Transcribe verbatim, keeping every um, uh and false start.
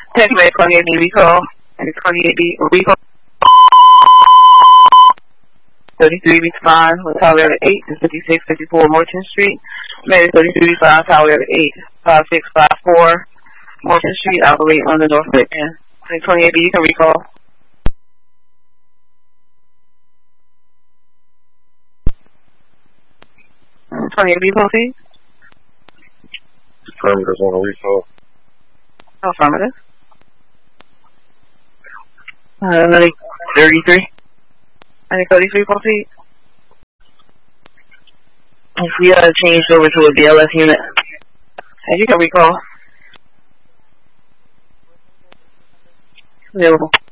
Techmate twenty-eight B recall. twenty-eight B recall. thirty-three respond with Tower eight to fifty-six fifty-four Morton Street. Maybe thirty-three respond Tower eight five six five four Morton Street. Operate on the North Midland. twenty-eight B, you can recall. twenty-eight B, proceed. Affirmative on a recall. Affirmative. Uh, ninety thirty-three. ninety thirty-three, proceed. If we uh, changed over to a B L S unit. And you can recall. Available.